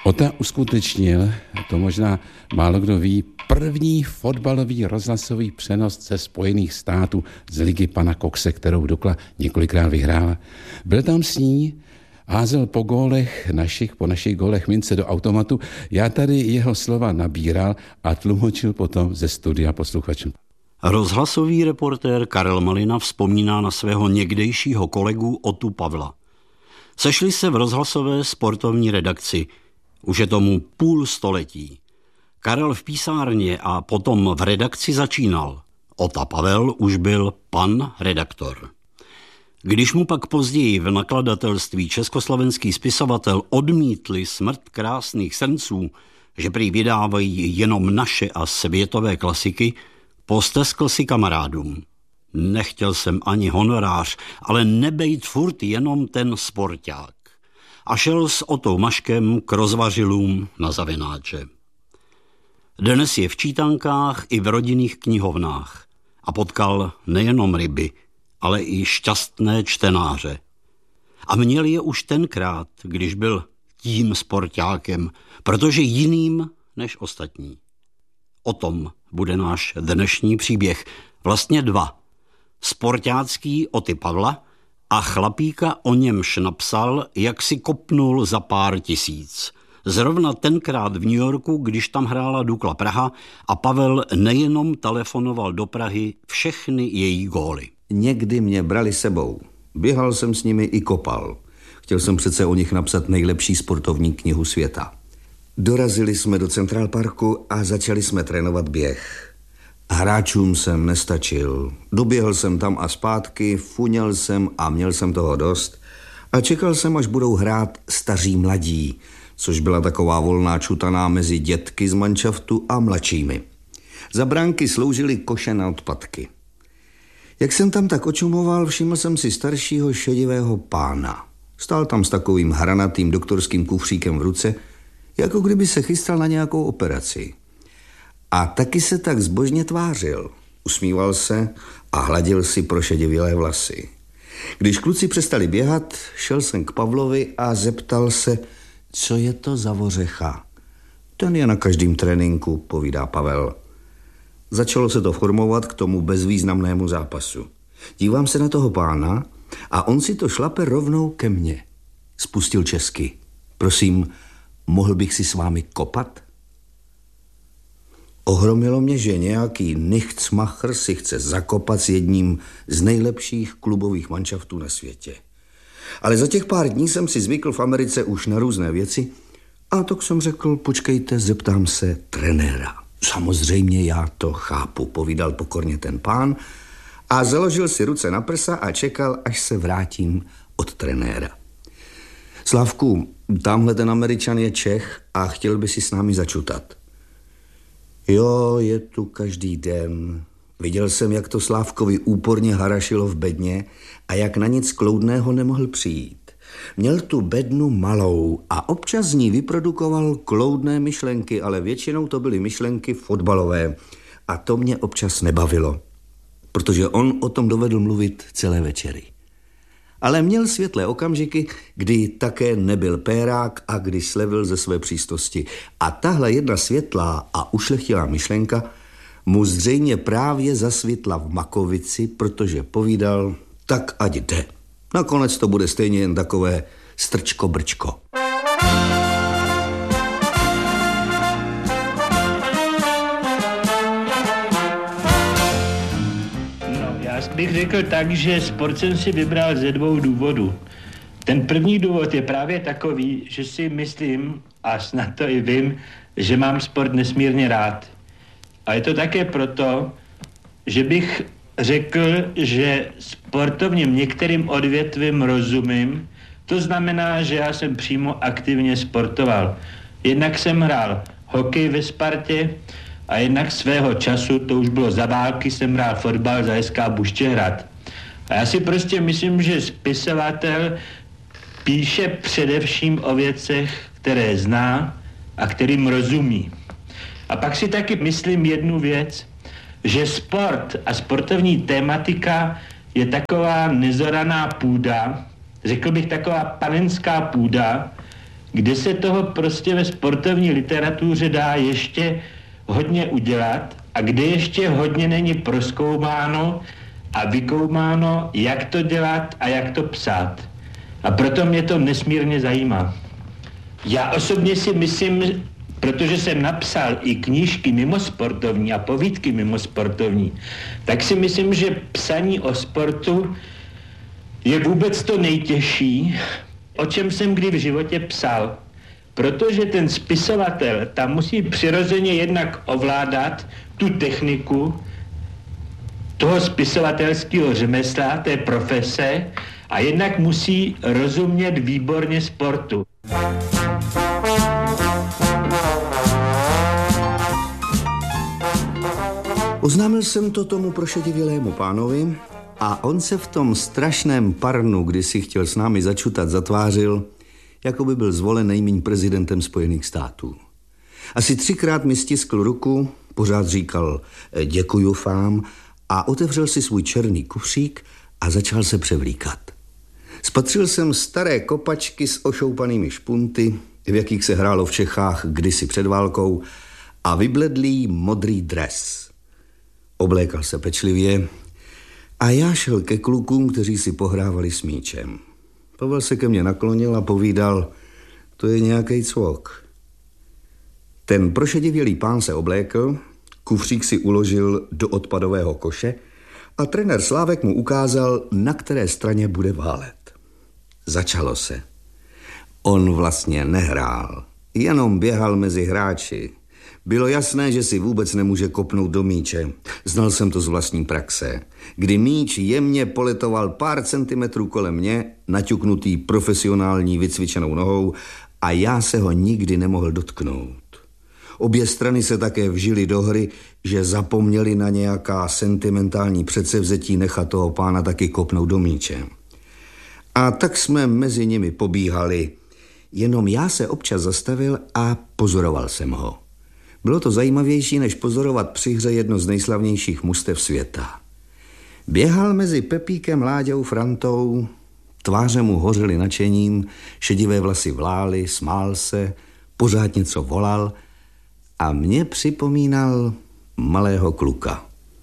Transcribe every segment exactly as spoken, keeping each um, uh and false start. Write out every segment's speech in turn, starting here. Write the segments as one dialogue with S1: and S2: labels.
S1: Ota uskutečnil, to možná málo kdo ví, první fotbalový rozhlasový přenos ze Spojených států z ligy pana Coxe, kterou Dukla několikrát vyhrála. Byl tam s ní, házel po gólech našich, po našich gólech mince do automatu. Já tady jeho slova nabíral a tlumočil potom ze studia posluchačům.
S2: Rozhlasový reportér Karel Malina vzpomíná na svého někdejšího kolegu Otu Pavla. Sešli se v rozhlasové sportovní redakci. Už je tomu půl století. Karel v písárně a potom v redakci začínal. Ota Pavel už byl pan redaktor. Když mu pak později v nakladatelství Československý spisovatel odmítli Smrt krásných srnců, že prý vydávají jenom naše a světové klasiky, posteskl si kamarádům. Nechtěl jsem ani honorář, ale nebejt furt jenom ten sporták. A šel s Otou Maškem k rozvařilům na zavináče. Dnes je v čítankách i v rodinných knihovnách a potkal nejenom ryby, ale i šťastné čtenáře. A měl je už tenkrát, když byl tím sportákem, protože jiným než ostatní. O tom bude náš dnešní příběh. Vlastně dva. Sportácký Oty Pavla a chlapíka, o němž napsal, jak si kopnul za pár tisíc. Zrovna tenkrát v New Yorku, když tam hrála Dukla Praha a Pavel nejenom telefonoval do Prahy všechny její góly.
S3: Někdy mě brali sebou. Běhal jsem s nimi i kopal. Chtěl jsem přece o nich napsat nejlepší sportovní knihu světa. Dorazili jsme do Central Parku a začali jsme trénovat běh. Hráčům jsem nestačil. Doběhl jsem tam a zpátky, funěl jsem a měl jsem toho dost. A čekal jsem, až budou hrát staří mladí, což byla taková volná čutaná mezi dětky z manšaftu a mladšími. Za bránky sloužily koše na odpadky. Jak jsem tam tak očumoval, všiml jsem si staršího šedivého pána. Stál tam s takovým hranatým doktorským kufříkem v ruce, jako kdyby se chystal na nějakou operaci. A taky se tak zbožně tvářil. Usmíval se a hladil si prošedivělé vlasy. Když kluci přestali běhat, šel jsem k Pavlovi a zeptal se, co je to za vořecha. Ten je na každém tréninku, povídá Pavel. Začalo se to formovat k tomu bezvýznamnému zápasu. Dívám se na toho pána a on si to šlape rovnou ke mně. Spustil česky. Prosím, mohl bych si s vámi kopat? Ohromilo mě, že nějaký Nichtsmacher si chce zakopat s jedním z nejlepších klubových manšaftů na světě. Ale za těch pár dní jsem si zvykl v Americe už na různé věci a tak jsem řekl, počkejte, zeptám se trenéra. Samozřejmě já to chápu, povídal pokorně ten pán a založil si ruce na prsa a čekal, až se vrátím od trenéra. Slavku, tamhle ten Američan je Čech a chtěl by si s námi začutat. Jo, je tu každý den. Viděl jsem, jak to Slávkovi úporně harašilo v bedně a jak na nic kloudného nemohl přijít. Měl tu bednu malou a občas z ní vyprodukoval kloudné myšlenky, ale většinou to byly myšlenky fotbalové. A to mě občas nebavilo, protože on o tom dovedl mluvit celé večery. Ale měl světlé okamžiky, kdy také nebyl pérák a kdy slevil ze své přístosti. A tahle jedna světlá a ušlechtilá myšlenka mu zřejmě právě zasvitla v makovici, protože povídal, tak ať jde. Nakonec to bude stejně jen takové strčko-brčko.
S4: Bych řekl tak, že sport jsem si vybral ze dvou důvodů. Ten první důvod je právě takový, že si myslím, a snad to i vím, že mám sport nesmírně rád. A je to také proto, že bych řekl, že sportovním některým odvětvím rozumím. To znamená, že já jsem přímo aktivně sportoval. Jednak jsem hrál hokej ve Spartě, a jednak svého času, to už bylo za války, jsem hrál fotbal za S K Buštěhrad. A já si prostě myslím, že spisovatel píše především o věcech, které zná a kterým rozumí. A pak si taky myslím jednu věc, že sport a sportovní tématika je taková nezoraná půda, řekl bych taková panenská půda, kde se toho prostě ve sportovní literatuře dá ještě hodně udělat a kde ještě hodně není prozkoumáno a vykoumáno, jak to dělat a jak to psát. A proto mě to nesmírně zajímá. Já osobně si myslím, protože jsem napsal i knížky mimosportovní a povídky mimosportovní, tak si myslím, že psaní o sportu je vůbec to nejtěžší, o čem jsem kdy v životě psal. Protože ten spisovatel tam musí přirozeně jednak ovládat tu techniku toho spisovatelského řemesla, té profese, a jednak musí rozumět výborně sportu.
S3: Oznámil jsem to tomu prošedivělému pánovi a on se v tom strašném parnu, kdy si chtěl s námi začutat, zatvářil, jako by byl zvolen nejmíň prezidentem Spojených států. Asi třikrát mi stiskl ruku, pořád říkal děkuju vám a otevřel si svůj černý kufřík a začal se převlíkat. Spatřil jsem staré kopačky s ošoupanými špunty, v jakých se hrálo v Čechách kdysi před válkou, a vybledlý modrý dres. Oblékal se pečlivě a já šel ke klukům, kteří si pohrávali s míčem. Pavel se ke mně naklonil a povídal, to je nějaký cvok. Ten prošedivělý pán se oblékl, kufřík si uložil do odpadového koše a trenér Slávek mu ukázal, na které straně bude válet. Začalo se. On vlastně nehrál, jenom běhal mezi hráči. Bylo jasné, že si vůbec nemůže kopnout do míče. Znal jsem to z vlastní praxe. Kdy míč jemně poletoval pár centimetrů kolem mě, naťuknutý profesionální vycvičenou nohou, a já se ho nikdy nemohl dotknout. Obě strany se také vžily do hry, že zapomněli na nějaká sentimentální předsevzetí nechat toho pána taky kopnout do míče. A tak jsme mezi nimi pobíhali. Jenom já se občas zastavil a pozoroval jsem ho. Bylo to zajímavější, než pozorovat při hře jedno z nejslavnějších mužstev světa. Běhal mezi Pepíkem, Láďou, Frantou, tváře mu hořely nadšením, šedivé vlasy vlály, smál se, pořád něco volal a mě připomínal malého kluka.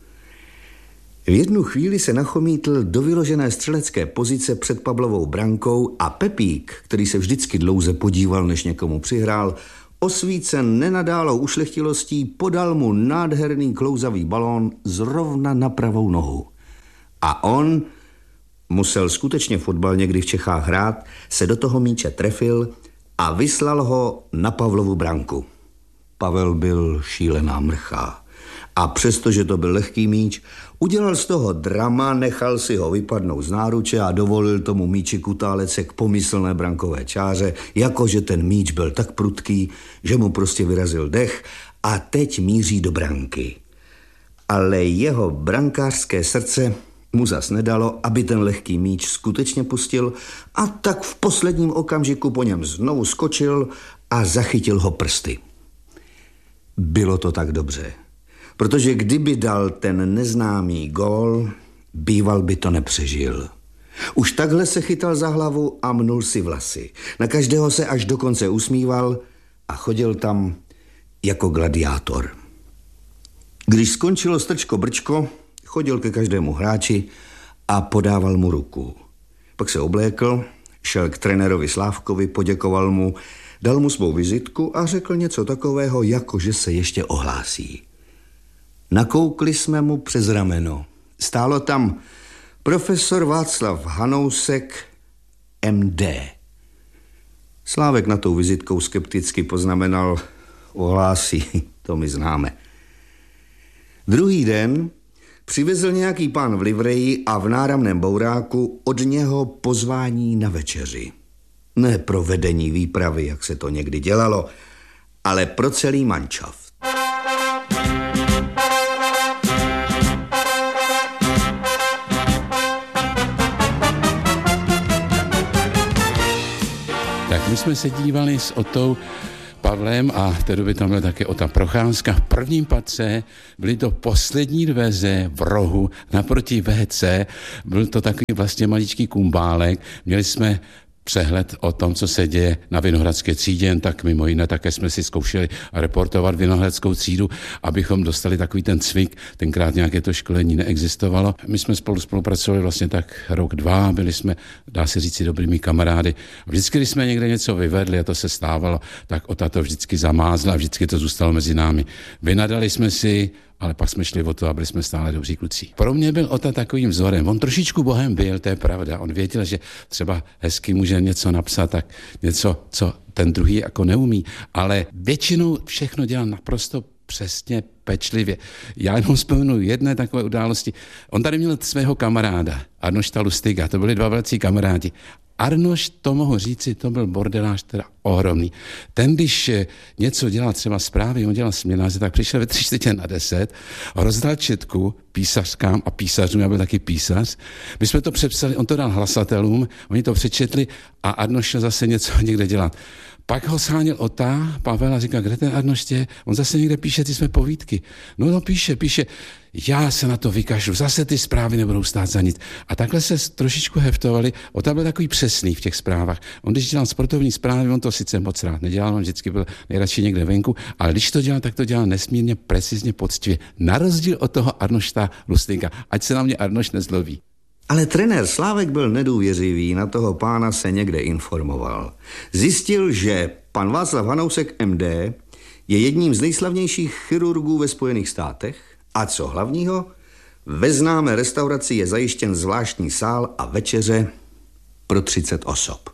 S3: V jednu chvíli se nachomítl do vyložené střelecké pozice před Pavlovou brankou a Pepík, který se vždycky dlouze podíval, než někomu přihrál, osvícen nenadálou ušlechtilostí, podal mu nádherný klouzavý balón zrovna na pravou nohu. A on, musel skutečně fotbal někdy v Čechách hrát, se do toho míče trefil a vyslal ho na Pavlovu branku. Pavel byl šílená mrcha. A přestože to byl lehký míč, udělal z toho drama, nechal si ho vypadnout z náruče a dovolil tomu míči kutálet se k pomyslné brankové čáře, jakože ten míč byl tak prudký, že mu prostě vyrazil dech a teď míří do branky. Ale jeho brankářské srdce mu zas nedalo, aby ten lehký míč skutečně pustil, a tak v posledním okamžiku po něm znovu skočil a zachytil ho prsty. Bylo to tak dobře. Protože kdyby dal ten neznámý gól, býval by to nepřežil. Už takhle se chytal za hlavu a mnul si vlasy. Na každého se až do konce usmíval a chodil tam jako gladiátor. Když skončilo strčko brčko, chodil ke každému hráči a podával mu ruku. Pak se oblékl, šel k trenérovi Slávkovi, poděkoval mu, dal mu svou vizitku a řekl něco takového, jako že se ještě ohlásí. Nakoukli jsme mu přes rameno. Stálo tam profesor Václav Hanousek, M D. Slávek na tou vizitkou skepticky poznamenal, ohlásí, to my známe. Druhý den přivezl nějaký pán v livreji a v náramném bouráku od něho pozvání na večeři. Ne pro vedení výpravy, jak se to někdy dělalo, ale pro celý manšaft.
S1: Tak my jsme se dívali s Otou Pavlem a v té době tam byla také Ota Procházka. V prvním patře byly to poslední dveře v rohu naproti vé cé. Byl to takový vlastně maličký kumbálek. Měli jsme přehled o tom, co se děje na Vinohradské třídě, tak mimo jiné také jsme si zkoušeli reportovat Vinohradskou třídu, abychom dostali takový ten cvik. Tenkrát nějaké to školení neexistovalo. My jsme spolu spolupracovali vlastně tak rok, dva, byli jsme, dá se říct, dobrými kamarády. Vždycky, když jsme někde něco vyvedli a to se stávalo, tak Ota to vždycky zamázla a vždycky to zůstalo mezi námi. Vynadali jsme si, ale pak jsme šli o to a byli jsme stále dobří kluci. Pro mě byl Ota takovým vzorem. On trošičku bohem byl, to je pravda. On věděl, že třeba hezky může něco napsat, tak něco, co ten druhý jako neumí. Ale většinou všechno dělal naprosto přesně, pečlivě. Já jenom vzpomenu jedné takové události. On tady měl svého kamaráda, Arnošta Lustiga, to byli dva velcí kamarádi. Arnošt, to mohu říci, to byl bordelář teda ohromný. Ten, když něco dělal třeba zprávy, on dělal směnáře, tak přišel ve tři čtvrtě na deset, rozdal četku písařkám a písařům, já byl taky písař. My jsme to přepsali, on to dal hlasatelům, oni to přečetli a Arnošt šel zase něco někde dělat. Pak ho sháněl Ota, Pavel, a říkal, kde ten Arnošt je? On zase někde píše ty své povídky. No, no, píše, píše. Já se na to vykašlu, zase ty zprávy nebudou stát za nic. A takhle se trošičku heftovali. Ota byl takový přesný v těch zprávách. On když dělal sportovní zprávy, on to sice moc rád nedělal, on vždycky byl nejradši někde venku, ale když to dělal, tak to dělal nesmírně precizně, poctivě. Na rozdíl od toho Arnošta Lustinga. Ať se na mě Arnošt nezlobí.
S3: Ale trenér Slávek byl nedůvěřivý, na toho pána se někde informoval. Zjistil, že pan Václav Hanousek M D je jedním z nejslavnějších chirurgů ve Spojených státech a co hlavního, ve známé restauraci je zajištěn zvláštní sál a večeře pro třicet osob.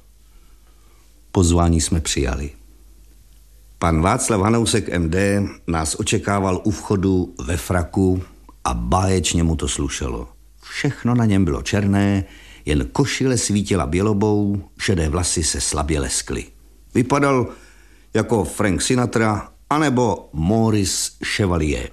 S3: Pozvání jsme přijali. Pan Václav Hanousek M D nás očekával u vchodu ve fraku a báječně mu to slušelo. Všechno na něm bylo černé, jen košile svítila bělobou, šedé vlasy se slabě leskly. Vypadal jako Frank Sinatra anebo Maurice Chevalier.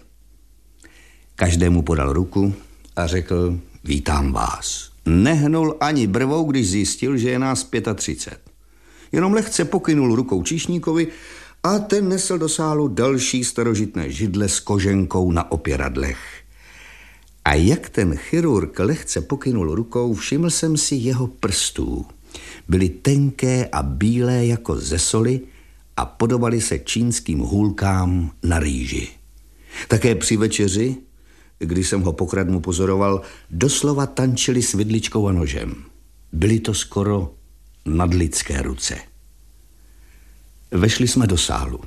S3: Každému podal ruku a řekl, vítám vás. Nehnul ani brvou, když zjistil, že je nás třicet pět. Jenom lehce pokynul rukou číšníkovi a ten nesl do sálu další starožitné židle s koženkou na opěradlech. A jak ten chirurg lehce pokynul rukou, všiml jsem si jeho prstů. Byly tenké a bílé jako ze soli a podobaly se čínským hůlkám na rýži. Také při večeři, když jsem ho pokradmu pozoroval, doslova tančili s vidličkou a nožem. Byly to skoro nadlidské ruce. Vešli jsme do sálu.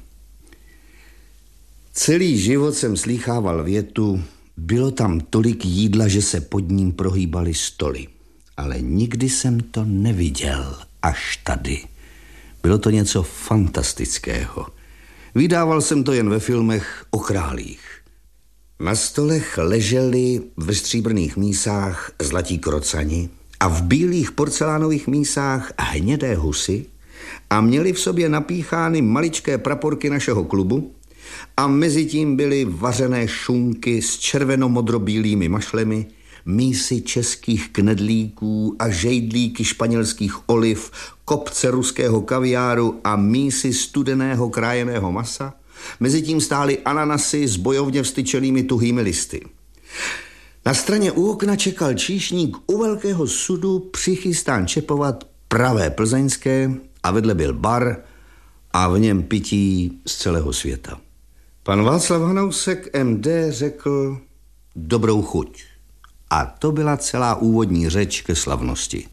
S3: Celý život jsem slýchával větu, bylo tam tolik jídla, že se pod ním prohýbaly stoly. Ale nikdy jsem to neviděl, až tady. Bylo to něco fantastického. Vydával jsem to jen ve filmech o králích. Na stolech leželi ve stříbrných mísách zlatí krocani a v bílých porcelánových mísách hnědé husy a měli v sobě napíchány maličké praporky našeho klubu a mezi tím byly vařené šunky s červeno-modrobílými mašlemi, mísy českých knedlíků a žejdlíky španělských oliv, kopce ruského kaviáru a mísy studeného krájeného masa. Mezitím stály ananasy s bojovně vstyčenými tuhými listy. Na straně u okna čekal číšník u velkého sudu přichystán čepovat pravé plzeňské a vedle byl bar a v něm pití z celého světa. Pan Václav Hanousek M D řekl dobrou chuť. A to byla celá úvodní řeč ke slavnosti.